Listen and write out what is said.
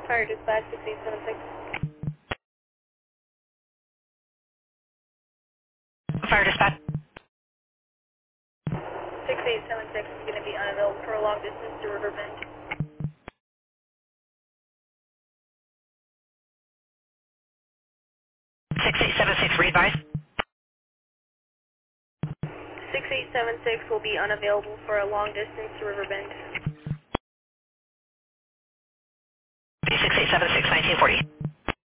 Fire dispatch 6876. Fire dispatch. 6876 is going to be unavailable for a long distance to Riverbend. 6876, readvise. 6876 will be unavailable for a long distance to Riverbend. 6876, 1940.